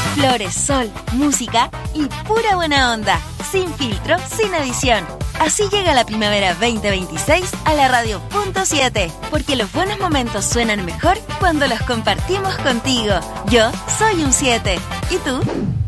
Flores, sol, música y pura buena onda. Sin filtro, sin edición. Así llega la primavera 2026 a la radio Punto 7. Porque los buenos momentos suenan mejor cuando los compartimos contigo. Yo soy un 7. ¿Y tú?